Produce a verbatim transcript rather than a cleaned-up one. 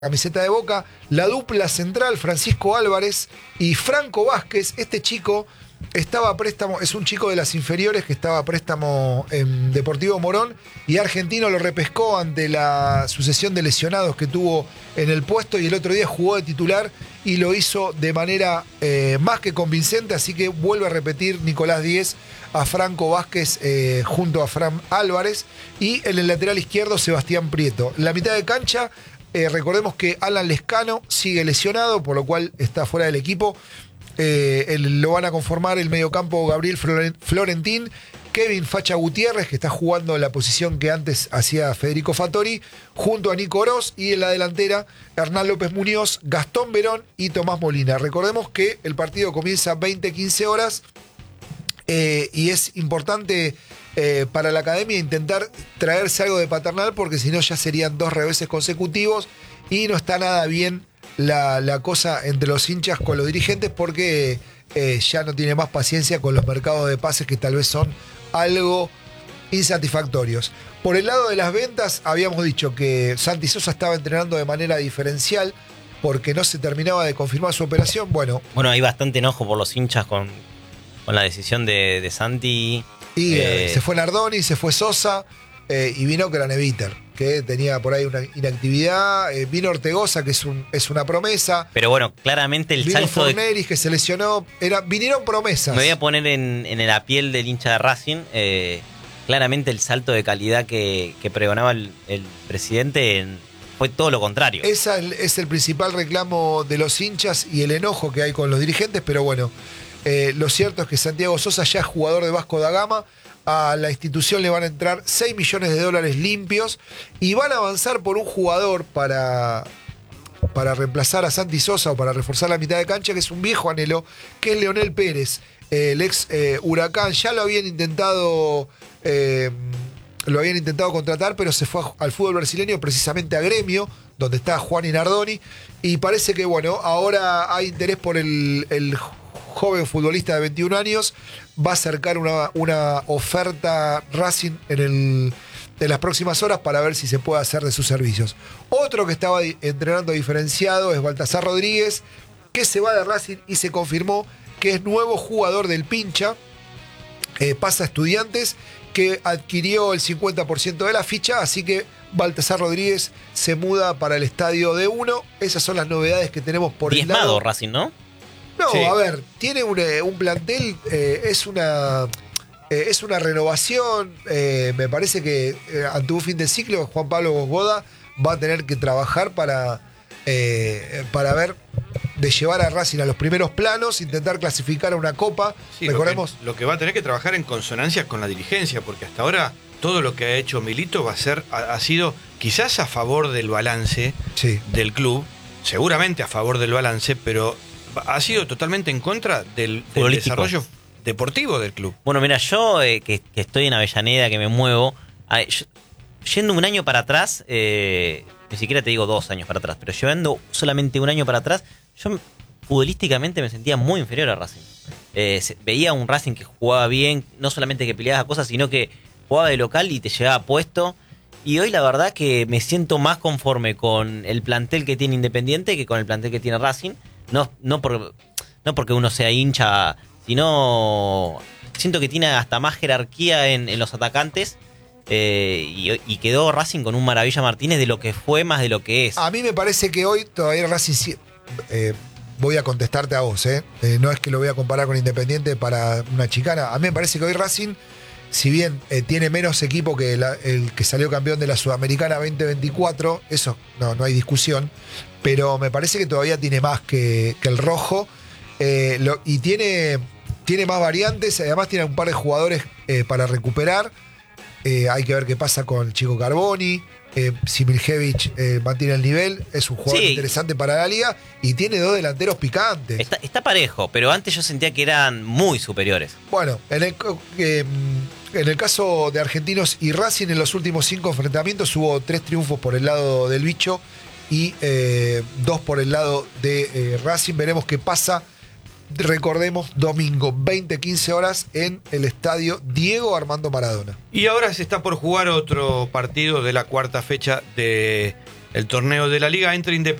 camiseta de Boca, la dupla central Francisco Álvarez y Franco Vázquez. Este chico estaba a préstamo, es un chico de las inferiores que estaba a préstamo en Deportivo Morón y Argentino lo repescó ante la sucesión de lesionados que tuvo en el puesto y el otro día jugó de titular y lo hizo de manera eh, más que convincente, así que vuelve a repetir Nicolás Díez a Franco Vázquez eh, junto a Fran Álvarez y en el lateral izquierdo Sebastián Prieto. En la mitad de cancha Eh, recordemos que Alan Lescano sigue lesionado, por lo cual está fuera del equipo. Eh, el, lo van a conformar el mediocampo Gabriel Florentín, Kevin Facha Gutiérrez, que está jugando en la posición que antes hacía Federico Fattori, junto a Nico Oroz, y en la delantera Hernán López Muñoz, Gastón Verón y Tomás Molina. Recordemos que el partido comienza veinte quince horas eh, y es importante Eh, para la academia intentar traerse algo de Paternal, porque si no ya serían dos reveses consecutivos y no está nada bien la, la cosa entre los hinchas con los dirigentes, porque eh, ya no tiene más paciencia con los mercados de pases que tal vez son algo insatisfactorios. Por el lado de las ventas, habíamos dicho que Santi Sosa estaba entrenando de manera diferencial porque no se terminaba de confirmar su operación. Bueno, bueno hay bastante enojo por los hinchas con, con la decisión de, de Santi. Y eh, eh, se fue Nardoni, se fue Sosa eh, y vino Craneviter, que tenía por ahí una inactividad. Eh, vino Ortegoza, que es, un, es una promesa. Pero bueno, claramente el vino salto Forneris, de... que se lesionó. Era, vinieron promesas. Me voy a poner en, en la piel del hincha de Racing. Eh, claramente el salto de calidad que, que pregonaba el, el presidente en, fue todo lo contrario. Ese es el principal reclamo de los hinchas y el enojo que hay con los dirigentes, pero bueno. Eh, lo cierto es que Santiago Sosa ya es jugador de Vasco da Gama. A la institución le van a entrar seis millones de dólares limpios y van a avanzar por un jugador para, para reemplazar a Santi Sosa o para reforzar la mitad de cancha, que es un viejo anhelo, que es Leonel Pérez, eh, el ex eh, Huracán. Ya lo habían intentado eh, lo habían intentado contratar, pero se fue al fútbol brasileño, precisamente a Gremio, donde está Juan y Nardoni, y parece que bueno, ahora hay interés por el, el joven futbolista de veintiún años. Va a acercar una, una oferta Racing en, el, en las próximas horas para ver si se puede hacer de sus servicios. Otro que estaba entrenando diferenciado es Baltasar Rodríguez, que se va de Racing y se confirmó que es nuevo jugador del Pincha. Eh, pasa a Estudiantes, que adquirió el cincuenta por ciento de la ficha, así que Baltasar Rodríguez se muda para el estadio D uno. Esas son las novedades que tenemos por el lado. Diezmado Racing, ¿no? No, sí. A ver, tiene un, un plantel, eh, es una eh, es una renovación. Eh, me parece que eh, ante un fin de ciclo, Juan Pablo Gosgoda va a tener que trabajar para, eh, para ver de llevar a Racing a los primeros planos, intentar clasificar a una copa. Sí, Recordemos. Lo que, lo que va a tener que trabajar en consonancia con la dirigencia, porque hasta ahora todo lo que ha hecho Milito va a ser, ha, ha sido quizás a favor del balance sí. del club, seguramente a favor del balance, pero ha sido totalmente en contra del, del desarrollo deportivo del club. Bueno, mira, yo eh, que, que estoy en Avellaneda, que me muevo, a, yo, yendo un año para atrás, eh, ni siquiera te digo dos años para atrás, pero llevando solamente un año para atrás, yo futbolísticamente me sentía muy inferior a Racing. Eh, se, veía un Racing que jugaba bien, no solamente que peleaba cosas, sino que jugaba de local y te llevaba puesto. Y hoy la verdad que me siento más conforme con el plantel que tiene Independiente que con el plantel que tiene Racing. No, no, por, no porque uno sea hincha, sino siento que tiene hasta más jerarquía en, en los atacantes. Eh, y, y quedó Racing con un Maravilla Martínez de lo que fue más de lo que es. A mí me parece que hoy todavía Racing... Eh, voy a contestarte a vos, ¿eh? Eh, no es que lo voy a comparar con Independiente para una chicana. A mí me parece que hoy Racing, si bien eh, tiene menos equipo que la, el que salió campeón de la Sudamericana veinte veinticuatro, eso no, no hay discusión, pero me parece que todavía tiene más que, que el rojo eh, lo, y tiene, tiene más variantes. Además tiene un par de jugadores eh, para recuperar. Eh, hay que ver qué pasa con el chico Carboni. Eh, si Miljevic eh, mantiene el nivel, es un jugador sí. interesante para la liga y tiene dos delanteros picantes. Está, está parejo, pero antes yo sentía que eran muy superiores. Bueno, en el, eh, en el caso de Argentinos y Racing, en los últimos cinco enfrentamientos hubo tres triunfos por el lado del bicho y eh, dos por el lado de eh, Racing. Veremos qué pasa. Recordemos, domingo, veinte quince horas en el estadio Diego Armando Maradona. Y ahora se está por jugar otro partido de la cuarta fecha de el torneo de la liga entre Independiente